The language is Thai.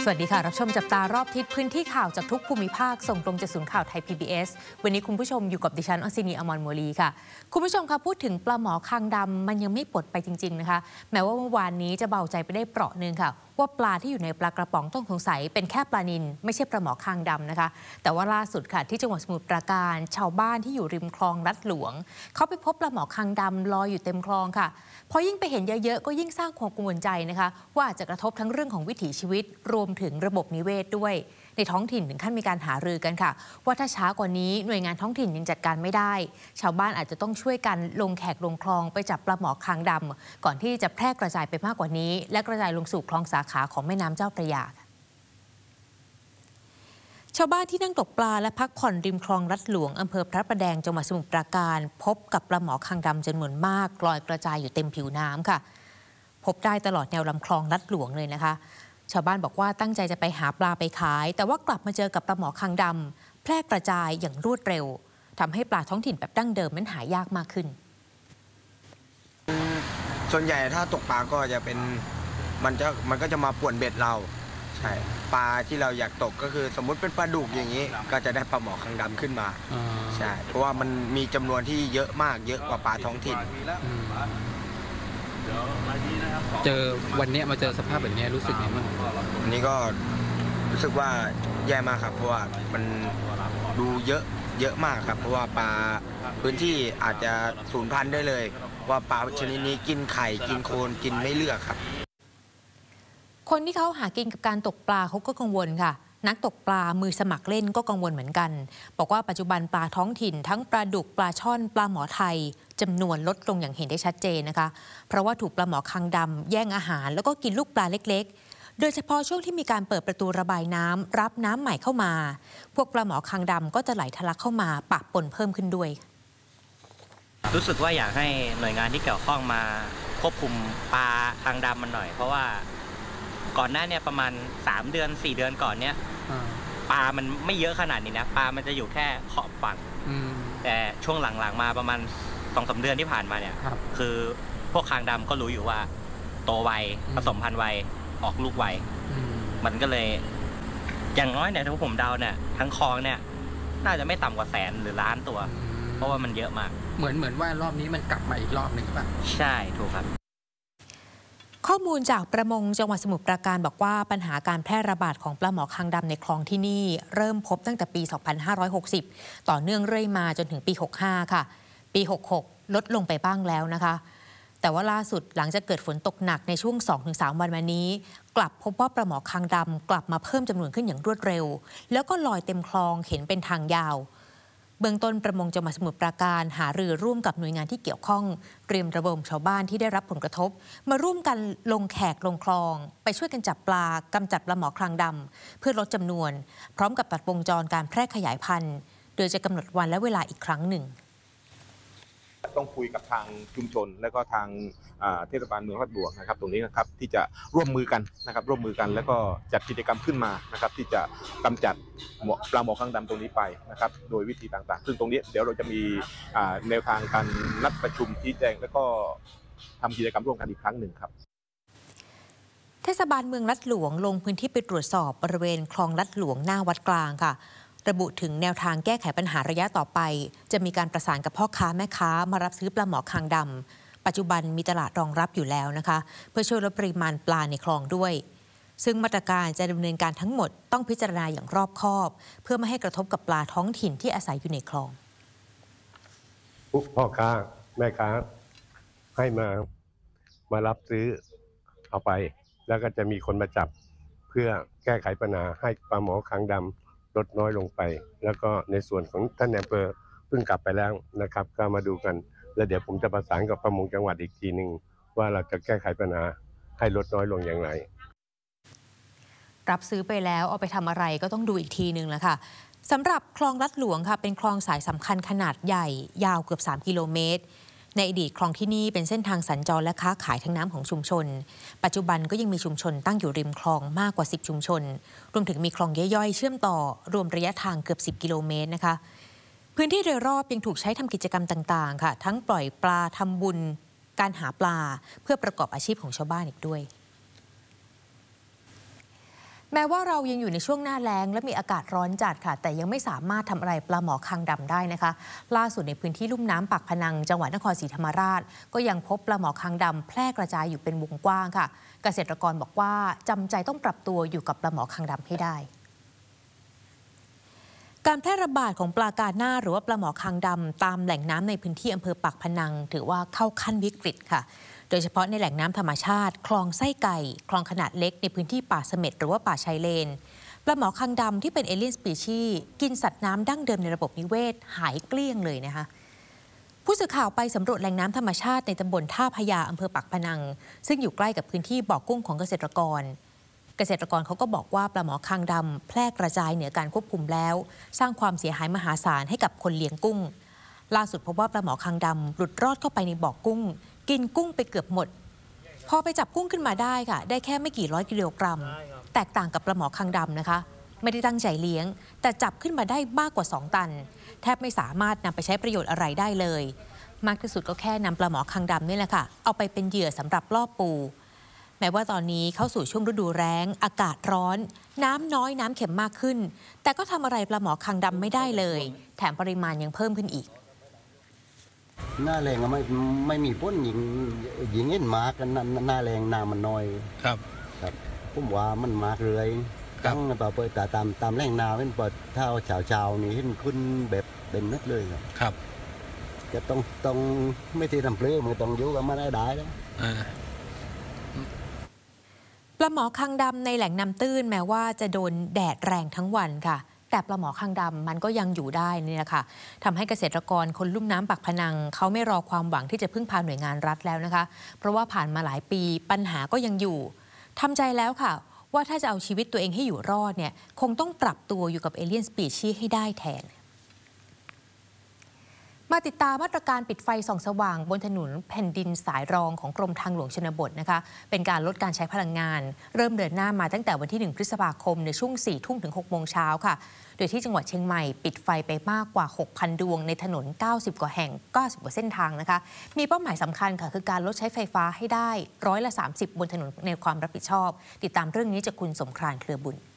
สวัสดีค่ะรับชมจับตารอบทิศพื้นที่ข่าวจากทุกภูมิภาคส่งตรงจากศูนย์ข่าวไทย PBS วันนี้คุณผู้ชมอยู่กับดิฉันอศินีอมรโมลีค่ะคุณผู้ชมคะพูดถึงปลาหมอคางดำมันยังไม่ปลดไปจริงๆนะคะแม้ว่าเมื่อวานนี้จะเบาใจไปได้เปราะนึงค่ะว่าปลาที่อยู่ในปลากระป๋องต้องสงสัยเป็นแค่ปลานิลไม่ใช่ปลาหมอคางดำนะคะแต่ว่าล่าสุดค่ะที่จังหวัดสมุทรปราการชาวบ้านที่อยู่ริมคลองลัดหลวงเขาไปพบปลาหมอคางดำลอยอยู่เต็มคลองค่ะพอยิ่งไปเห็นเยอะๆก็ยิ่งสร้างความกังวลใจนะคะว่าอาจจะกระทบทั้งเรื่องของวิถีชีวิตรวมถึงระบบนิเวศด้วยในท้องถิ่นถึงขั้นมีการหารือกันค่ะว่าถ้าช้ากว่านี้หน่วยงานท้องถิ่นยังจัดการไม่ได้ชาวบ้านอาจจะต้องช่วยกันลงแขกลงคลองไปจับปลาหมอคางดำก่อนที่จะแพร่กระจายไปมากกว่านี้และกระจายลงสู่คลองสาขาของแม่น้ำเจ้าพระยาชาวบ้านที่นั่งตกปลาและพักผ่อนริมคลองลัดหลวงอำเภอพระประแดงจังหวัดสมุทรปราการพบกับปลาหมอคางดำจำนวนมากลอยกระจายอยู่เต็มผิวน้ำค่ะพบได้ตลอดแนวลำคลองลัดหลวงเลยนะคะชาวบ้านบอกว่าตั้งใจจะไปหาปลาไปขายแต่ว่ากลับมาเจอกับปลาหมอคางดำแพร่กระจายอย่างรวดเร็วทำให้ปลาท้องถิ่นแบบดั้งเดิมนั้นหายากมากขึ้นส่วนใหญ่ถ้าตกปลาก็จะเป็นมันก็จะมาป่วนเบ็ดเราใช่ปลาที่เราอยากตกก็คือสมมุติเป็นปลาดุกอย่างนี้ก็จะได้ปลาหมอคางดำขึ้นมาใช่เพราะว่ามันมีจำนวนที่เยอะมากเยอะกว่าปลาท้องถิ่นเจอวันนี้มาเจอสภาพแบบนี้รู้สึกยังไงบ้างอันนี้ก็รู้สึกว่าแย่มากครับเพราะว่ามันดูเยอะมากครับเพราะว่าปลาพื้นที่อาจจะสูญพันธุ์ได้เลยว่าปลาชนิดนี้กินไข่กินโคลนกินไม่เลือกครับคนที่เขาหากินกับการตกปลาเขาก็กังวลค่ะนักตกปลามือสมัครเล่นก็กังวลเหมือนกันบอกว่าปัจจุบันปลาท้องถิ่นทั้งปลาดุกปลาช่อนปลาหมอไทยจำนวนลดลงอย่างเห็นได้ชัดเจนนะคะเพราะว่าถูกปลาหมอคางดำแย่งอาหารแล้วก็กินลูกปลาเล็กๆโดยเฉพาะช่วงที่มีการเปิดประตูระบายน้ำรับน้ำใหม่เข้ามาพวกปลาหมอคางดำก็จะไหลทะลักเข้ามาปะปนเพิ่มขึ้นด้วยรู้สึกว่าอยากให้หน่วยงานที่เกี่ยวข้องมาควบคุมปลาคางดำมันหน่อยเพราะว่าก่อนหน้าเนี่ยประมาณ3 เดือน 4 เดือนก่อนเนี่ยปลามันไม่เยอะขนาดนี้นะปลามันจะอยู่แค่ขอบฝั่งแต่ช่วงหลังๆมาประมาณ 2-3 เดือนที่ผ่านมาเนี่ยคือพวกคางดำก็รู้อยู่ว่าโตไวผสมพันธุ์ไวออกลูกไวมันก็เลยอย่างน้อยเนี่ยถ้าผมเดาเนี่ยทั้งคลองเนี่ยน่าจะไม่ต่ำกว่า100,000 หรือล้านตัวเพราะว่ามันเยอะมากเหมือนว่ารอบนี้มันกลับมาอีกรอบหนึ่งป่ะใช่ถูกครับข้อมูลจากประมงจังหวัดสมุทรปราการบอกว่าปัญหาการแพร่ระบาดของปลาหมอคางดำในคลองที่นี่เริ่มพบตั้งแต่ปี 2560 ต่อเนื่องเรื่อยมาจนถึงปี 65 ค่ะ ปี 66 ลดลงไปบ้างแล้วนะคะแต่ว่าล่าสุดหลังจากเกิดฝนตกหนักในช่วง 2-3 วันมานี้กลับพบว่าปลาหมอคางดำกลับมาเพิ่มจำนวนขึ้นอย่างรวดเร็วแล้วก็ลอยเต็มคลองเห็นเป็นทางยาวเบื้องต้นประมงจังหวัดสมุทรปราการหารือร่วมกับหน่วยงานที่เกี่ยวข้องเตรียมระดมชาวบ้านที่ได้รับผลกระทบมาร่วมกันลงแขกลงคลองไปช่วยกันจับปลากำจัดปลาหมอคางดำเพื่อลดจำนวนพร้อมกับตัดวงจรการแพร่ขยายพันธุ์โดยจะกำหนดวันและเวลาอีกครั้งหนึ่งต้องคุยกับทางชุมชนและก็ทางเทศบาลเมืองลาดหลวงนะครับตรงนี้นะครับที่จะร่วมมือกันนะครับแล้วก็จัดกิจกรรมขึ้นมานะครับที่จะกำจัดปลาหมอคางดำตรงนี้ไปนะครับโดยวิธีต่างๆซึ่งตรงนี้เดี๋ยวเราจะมีแนวทางการนัดประชุมชี้แจงแล้วก็ทำกิจกรรมร่วมกันอีกครั้งหนึ่งครับเทศบาลเมืองลัดหลวงลงพื้นที่ไปตรวจสอบบริเวณคลองลัดหลวงหน้าวัดกลางค่ะระบุถึงแนวทางแก้ไขปัญหาระยะต่อไปจะมีการประสานกับพ่อค้าแม่ค้ามารับซื้อปลาหมอคางดำปัจจุบันมีตลาดรองรับอยู่แล้วนะคะเพื่อช่วยลดปริมาณปลาในคลองด้วยซึ่งมาตรการจะดำเนินการทั้งหมดต้องพิจารณาอย่างรอบคอบเพื่อไม่ให้กระทบกับปลาท้องถิ่นที่อาศัยอยู่ในคลองพ่อค้าแม่ค้าให้มารับซื้อเอาไปแล้วก็จะมีคนมาจับเพื่อแก้ไขปัญหาให้ปลาหมอคางดำลดน้อยลงไปแล้วก็ในส่วนของท่านนายอำเภอเพิ่งกลับไปแล้วนะครับก็มาดูกันแล้วเดี๋ยวผมจะประสานกับประมงจังหวัดอีกทีนึงว่าเราจะแก้ไขปัญหาให้ลดน้อยลงอย่างไรรับซื้อไปแล้วเอาไปทำอะไรก็ต้องดูอีกทีนึงแล้วค่ะสำหรับคลองลัดหลวงค่ะเป็นคลองสายสำคัญขนาดใหญ่ยาวเกือบ3 กิโลเมตรในอดีตคลองที่นี่เป็นเส้นทางสัญจรและค้าขายทางน้ำของชุมชนปัจจุบันก็ยังมีชุมชนตั้งอยู่ริมคลองมากกว่า10 ชุมชนรวมถึงมีคลองย่อยๆเชื่อมต่อรวมระยะทางเกือบ10 กิโลเมตรนะคะพื้นที่โดยรอบยังถูกใช้ทำกิจกรรมต่างๆค่ะทั้งปล่อยปลาทำบุญการหาปลาเพื่อประกอบอาชีพของชาวบ้านอีกด้วยแม้ว่าเรายังอยู่ในช่วงหน้าแล้งและมีอากาศร้อนจัดค่ะแต่ยังไม่สามารถทำอะไรปลาหมอคางดำได้นะคะล่าสุดในพื้นที่ลุ่มน้ำปากพนังจังหวัดนครศรีธรรมราชก็ยังพบปลาหมอคางดำแพร่กระจายอยู่เป็นวงกว้างค่ะเกษตรกรบอกว่าจำใจต้องปรับตัวอยู่กับปลาหมอคางดำให้ได้การแพร่ระบาดของปลากาหน้าหรือว่าปลาหมอคางดำตามแหล่งน้ำในพื้นที่อำเภอปากพนังถือว่าเข้าขั้นวิกฤตค่ะโดยเฉพาะในแหล่งน้ำธรรมชาติคลองไส้ไก่คลองขนาดเล็กในพื้นที่ป่าเสม็ดหรือว่าป่าชายเลนปลาหมอคางดำที่เป็นเอเลี่ยนสปีชีส์กินสัตว์น้ำดั้งเดิมในระบบนิเวศหายเกลี้ยงเลยนะคะผู้สื่อข่าวไปสำรวจแหล่งน้ำธรรมชาติในตำบลท่าพญาอำเภอปากพนังซึ่งอยู่ใกล้กับพื้นที่บ่อกุ้งของเกษตรกรเขาก็บอกว่าปลาหมอคางดำแพร่กระจายเหนือการควบคุมแล้วสร้างความเสียหายมหาศาลให้กับคนเลี้ยงกุ้งล่าสุดพบว่าปลาหมอคางดำหลุดรอดเข้าไปในบ่อกุ้งกินกุ้งไปเกือบหมดพอไปจับกุ้งขึ้นมาได้ค่ะได้แค่ไม่กี่ร้อยกิโลกรัมแตกต่างกับปลาหมอคางดำนะคะไม่ได้ตั้งใจเลี้ยงแต่จับขึ้นมาได้มากกว่า2 ตันแทบไม่สามารถนำไปใช้ประโยชน์อะไรได้เลยมากที่สุดก็แค่นำปลาหมอคางดำนี่แหละค่ะเอาไปเป็นเหยื่อสำหรับล่อปูแม้ว่าตอนนี้เข้าสู่ช่วงฤดูแล้งอากาศร้อนน้ำน้อยน้ำเข็มมากขึ้นแต่ก็ทำอะไรปลาหมอคางดำไม่ได้เลยแถมปริมาณยังเพิ่มขึ้นอีกหน้าแรงไม่มีพ้นหญิงเอ็นมากกันหน้าแรงน้ำมันน้อยครับผมว่ามันมากเลยตั้งแต่เปิดตามแรงน้ำเป็นเปิดเท่าเช้านี่ขึ้นแบบเป็นนัดเลยครับจะต้องไม่ที่ทำเพลิงไม่ต้องยุ่งกับมันได้แล้วปลาหมอคางดำในแหล่งน้ำตื้นแม้ว่าจะโดนแดดแรงทั้งวันค่ะแต่ปลาหมอคางดำมันก็ยังอยู่ได้นี่แหละค่ะทำให้เกษตรกรคนลุ่มน้ำปากพนังเขาไม่รอความหวังที่จะพึ่งพาหน่วยงานรัฐแล้วนะคะเพราะว่าผ่านมาหลายปีปัญหาก็ยังอยู่ทำใจแล้วค่ะว่าถ้าจะเอาชีวิตตัวเองให้อยู่รอดเนี่ยคงต้องปรับตัวอยู่กับเอเลี่ยนสปีชีส์ให้ได้แทนมาติดตามมาตรการปิดไฟส่องสว่างบนถนนแผ่นดินสายรองของกรมทางหลวงชนบทนะคะเป็นการลดการใช้พลังงานเริ่มเดินหน้ามาตั้งแต่วันที่1 พฤษภาคมในช่วง 4 ทุ่มถึง 6 โมงเช้าค่ะโดยที่จังหวัดเชียงใหม่ปิดไฟไปมากกว่า 6,000 ดวงในถนน 90 กว่าแห่ง 90 กว่าเส้นทางนะคะมีเป้าหมายสำคัญค่ะคือการลดใช้ไฟฟ้าให้ได้30%บนถนนในความรับผิดชอบติดตามเรื่องนี้จากคุณสมครานเครือบุญ